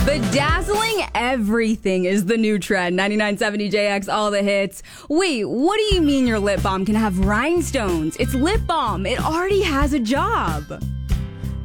Bedazzling everything is the new trend. 99.7 DJX, all the hits. Wait, what do you mean your lip balm can have rhinestones? It's lip balm. It already has a job.